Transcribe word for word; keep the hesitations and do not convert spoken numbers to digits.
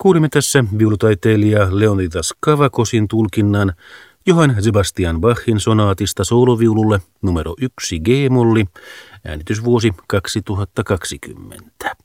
Kuulimme tässä viulutaiteilija Leonidas Kavakosin tulkinnan Johann Sebastian Bachin sonaatista sooloviululle numero yksi G-molli, äänitysvuosi kaksituhattakaksikymmentä.